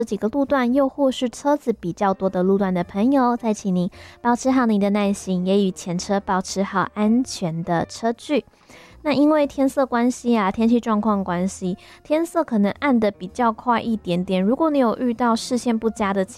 这几个路段，又或是车子比较多的路段的朋友，再请您保持好您的耐心，也与前车保持好安全的车距。那因为天色关系啊，天气状况关系，天色可能暗的比较快一点点。如果你有遇到视线不佳的情